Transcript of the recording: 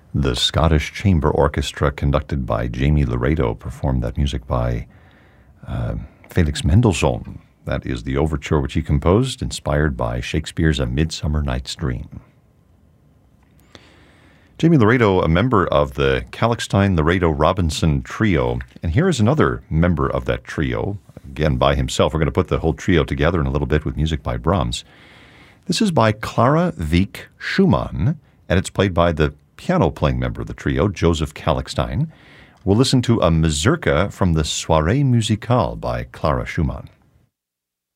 The Scottish Chamber Orchestra, conducted by Jamie Laredo, performed that music by Felix Mendelssohn. That is the overture which he composed, inspired by Shakespeare's A Midsummer Night's Dream. Jamie Laredo, a member of the Kalkstein-Laredo-Robinson Trio. And here is another member of that trio, again by himself. We're going to put the whole trio together in a little bit with music by Brahms. This is by Clara Wieck Schumann, and it's played by the piano-playing member of the trio, Joseph Kalkstein. We'll listen to a mazurka from the Soirée Musicale by Clara Schumann.